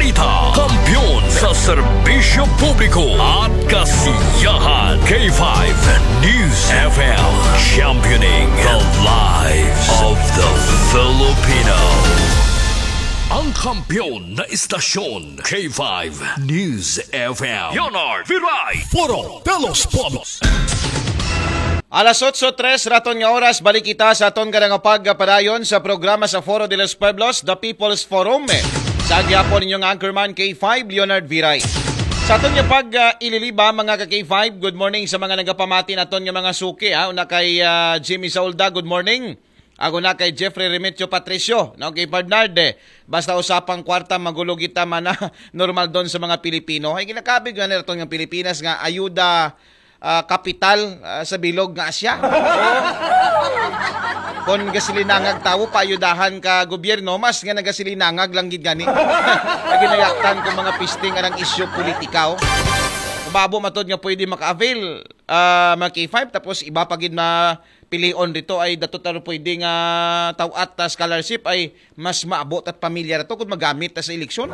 balita, kampiyon sa serbisyo publiko at kasiyahan. K5 News FM, championing the lives of the Filipino. Ang kampiyon na istasyon, K5 News FM. Leonard Viray, Foro de los Pueblos. Alas 8:03 raton nga oras, balik kita sa aton nga pagpadayon sa programa sa Foro de los Pueblos, The People's Forum. Sa agyapon ninyong anchorman K5, Leonard Viray. Sa aton nga ililiba mga ka K5, good morning sa mga nagapamati naton nga mga suki. Una kay Jimmy Saulda, good morning. Ako na kay Jeffrey Remetio Patricio, no, kay Bernard, basta usapang kwarta magulo kita man na normal doon sa mga Pilipino. Ay ginakabig nga nito ng Pilipinas nga ayuda kapital sa bilog nga Asya. Kung gasilinangag tao, paayudahan ka gobyerno, mas nga nagasilinangag lang gid gani. Naginayaktan kung mga pisting anang isyu politikaw. Babo matod nga pwede maka-avail mga K5, tapos iba pagid na pilion dito ay dato taro pwede nga tawat ta scholarship ay mas maabot at pamilya rato kung magamit ta sa eleksyon.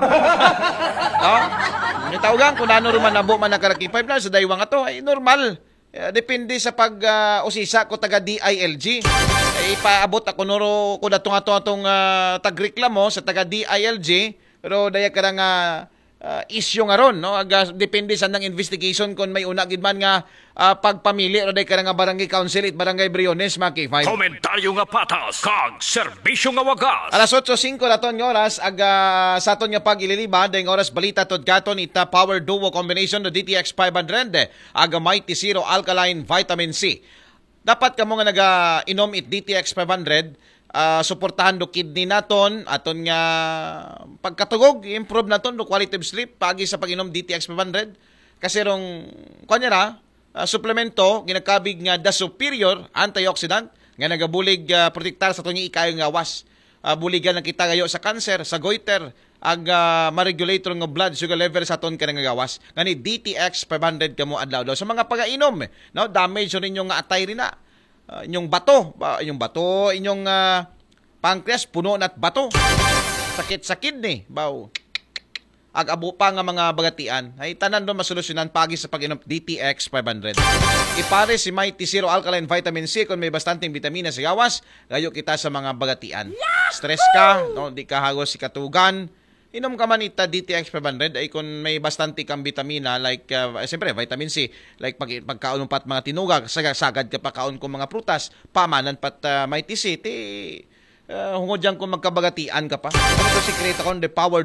Nitawagan kung ano ruman nabo man naka K5 na sa daywang ato ay normal. Depende sa pag-usisa ko taga DILG. Ipaabot ako nuro ko datong atong tagreklamo sa taga DILG, pero daya ka nga issue nga ron, no? Depende sa nang investigation kung may una gid man nga pagpamili o day ka nga barangay council at barangay Briones, mga K5. Komentaryo nga patas, kag serbisyo nga wagas. Alas 8:05 raton nga oras, sa aton nga pag-ililiba, dahil oras balita tod katon ita power duo combination no DTX 500, Mighty Zero Alkaline Vitamin C. Dapat kamo nga naga-inom it DTX 500, suportahan do kidney naton, aton nga pagkatugog, improve naton do quality of sleep pagi sa pag-inom DTX 500. Kasi rong kunyara, suplemento ginakabig nga the superior antioxidant nga nagabulig protektar sa aton nga ikayong gawas. Buligan na kita gayo sa cancer, sa goiter, ag ma-regulator nga blood sugar level sa aton kanang gawas. Ngani DTX 500 kamo adlaw daw sa mga pag-inom, no, damage ninyo nga atay rin na. Inyong bato, inyong pancreas puno nat bato. Sakit-sakit ni, baw. Ag-abo pa nga mga bagatian. Ay tanan do masolusyonan pagi sa pag-inom DTX 500. Ipare si Mighty Zero Alkaline Vitamin C kung may bastanteng bitamina sa gawas, gayo kita sa mga bagatian. Stress ka, no, di ka hagos si katugan. Inom ka man ita DTX 500 ay kung may bastante kang vitamina like siyempre vitamin C, like pagkaon pat mga tinugag, sagad ka pa kaon ko mga prutas, pamanan pat Mighty C, hungod dyan kung magkabagatian ka pa. Ano to sikreto kon the power